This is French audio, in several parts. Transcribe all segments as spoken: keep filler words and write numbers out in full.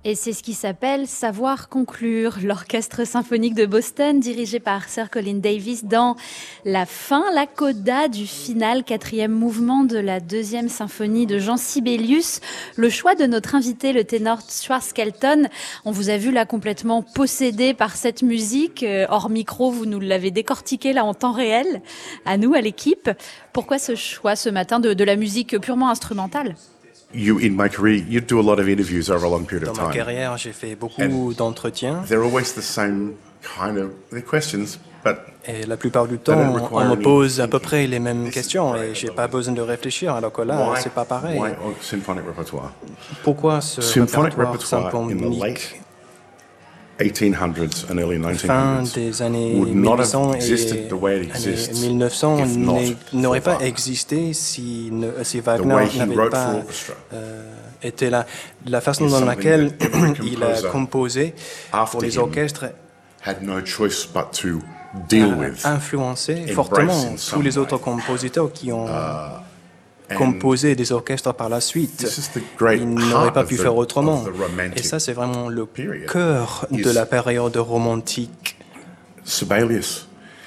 Et c'est ce qui s'appelle Savoir conclure. L'Orchestre symphonique de Boston, dirigé par Sir Colin Davis, dans la fin, la coda du final, quatrième mouvement de la deuxième symphonie de Jean Sibelius. Le choix de notre invité, le ténor Stuart Skelton. On vous a vu là complètement possédé par cette musique. Hors micro, vous nous l'avez décortiqué là en temps réel, à nous, à l'équipe. Pourquoi ce choix ce matin de, de la musique purement instrumentale ? You, in my career, you do a lot of interviews over a long period of Dans ma time. carrière, j'ai fait beaucoup And d'entretiens. They're always the same kind of the questions, but Et la plupart du temps, on me pose à peu près les mêmes questions et j'ai pas besoin de réfléchir, alors que là, why, c'est pas pareil. why symphonic repertoire? Pourquoi ce Symphonic répertoire repertoire in the symphonique late eighteen hundreds and early fin nineteen hundreds des années would mille not huit cents have existed et the way it années exists mille neuf cents if not n'est- n'aurait for pas Wagner. existé si, ne, si The Wagner way he n'avait wrote pas for orchestra euh, été là. La façon is dans something laquelle that every il a composer composé after pour les him orchestres had no choice but to deal with. a influencé embrace fortement in tous some les autres way. compositeurs qui ont And composé des orchestres par la suite. this is the great Ils n'auraient heart pas of pu the- faire autrement. of the romantic Et ça, c'est vraiment le period. cœur de Is- la période romantique. Sibelius.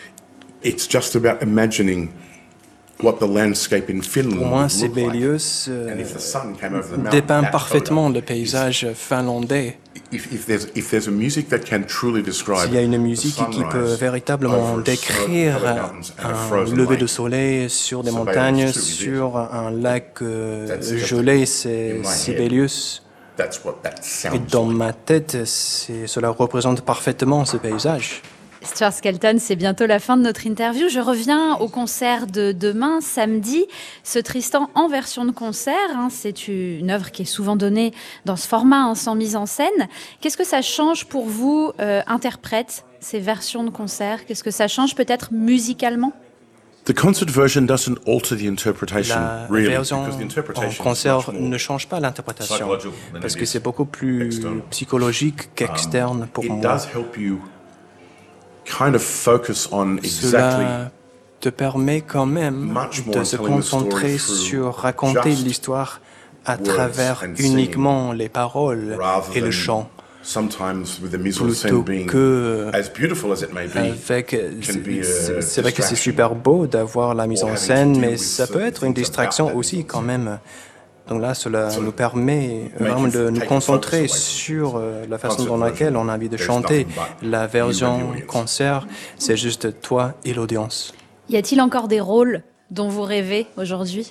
It's just about imagining what the landscape in Finland Pour moi, would look like. Sibelius euh, And if the sun came over the mountain, dépeint that parfaitement photo le paysage finlandais. If, if there's if there's a music that can truly describe S'il y a une the musique qui peut sunrise véritablement over décrire snow-covered mountains and a un frozen lever de lake, soleil sur des Sibelius montagnes, truly did. sur un lac euh, That's just gelé, c'est in my head. Sibelius. that's what that Et sounds dans like. ma tête, c'est- cela représente parfaitement ce paysage. Stuart Skelton, c'est bientôt la fin de notre interview. Je reviens au concert de demain, samedi. Ce Tristan en version de concert, hein, c'est une œuvre qui est souvent donnée dans ce format, hein, sans mise en scène. Qu'est-ce que ça change pour vous, euh, interprètes, ces versions de concert? Qu'est-ce que ça change peut-être musicalement? The concert version doesn't alter the interpretation La really, version because the en interpretation is concert much more ne change pas l'interprétation, psychological than parce it que is c'est beaucoup plus external. psychologique qu'externe pour It moi. does help you kind of focus on exactly Cela te permet quand même much more de se telling the story concentrer through sur raconter just l'histoire à words travers and singing uniquement les paroles rather et le than chant, sometimes with the mise en plutôt scène being que as beautiful as it may be. avec. can be a C'est c'est vrai que c'est distraction. super beau d'avoir la mise Or en having to scène, deal mais with ça peut certain être une things distraction about that aussi mise en quand scène. même. Donc là, cela So nous permet make vraiment you de nous take your concentrer focus away sur euh, la façon concert dans laquelle version. on a envie de There's chanter. nothing but La you and the version audience. concert, c'est juste toi et l'audience. Y a-t-il encore des rôles dont vous rêvez aujourd'hui?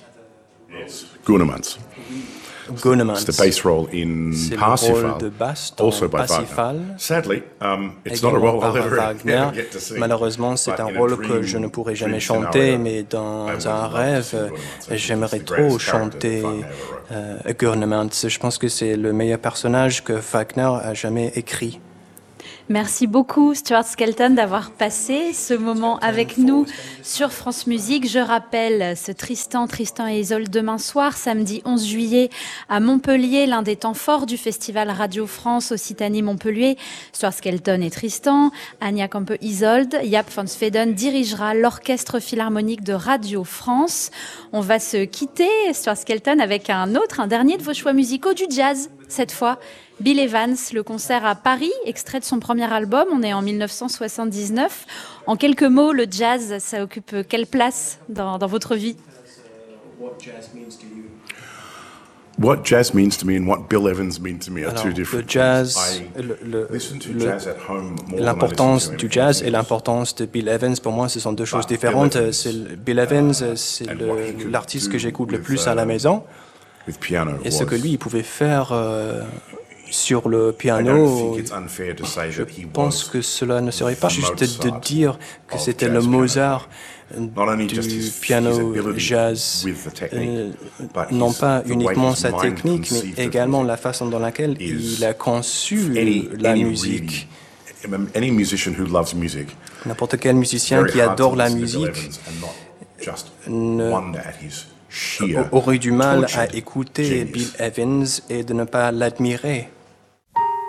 Gunnemans. Gunnemans. It's the bass role in C'est le Parsifal, rôle de basse dans also by Parsifal, Wagner. Sadly, um, it's not a également role par I'll ever, Wagner. ever get to sing. Malheureusement, c'est But un in a rôle dream- que je ne pourrai jamais dream chanter, scenario, mais I dans would un love to rêve, sing Gunnemans. I think j'aimerais it's the greatest trop character that chanter Wagner ever wrote. euh, Gurnemans. Je pense que c'est le meilleur personnage que Wagner a jamais écrit. Merci beaucoup Stuart Skelton d'avoir passé ce moment avec nous sur France Musique. Je rappelle ce Tristan, Tristan et Isolde demain soir, samedi onze juillet à Montpellier, l'un des temps forts du festival Radio France Occitanie Montpellier. Stuart Skelton et Tristan, Anja Kampe Isolde, Jaap van Sveden dirigera l'orchestre philharmonique de Radio France. On va se quitter, Stuart Skelton, avec un autre, un dernier de vos choix musicaux, du jazz cette fois. Bill Evans, le concert à Paris, extrait de son premier album, on est en mille neuf cent soixante-dix-neuf. En quelques mots, le jazz, ça occupe quelle place dans, dans votre vie? What jazz means to me and what Bill Evans means to me are Alors, two different le jazz, things. I le- le- listen to le- jazz at home more than I l'importance listen to du anything jazz else. et l'importance de Bill Evans, pour moi, ce sont deux choses But Bill différentes. Evans, C'est le- Bill Evans, c'est and le- what he could l'artiste do que j'écoute le with, plus à la uh, maison. With piano Et ce was- que lui, il pouvait faire euh, sur le I don't piano, think it's unfair to say je that he pense was que cela ne serait pas the juste de Mozart dire que of c'était jazz le piano. Mozart not only just du his, his piano ability jazz, with the technique, euh, but non his- pas the way uniquement his sa mind technique, mais conceived of également music la façon dans laquelle is il a conçu any, la any musique. really, any musician who loves music, N'importe quel musicien very qui hard adore to la listen to Bill musique Evans and not just ne- wonder at his sheer aurait du mal à tortured écouter genius. Bill Evans et de ne pas l'admirer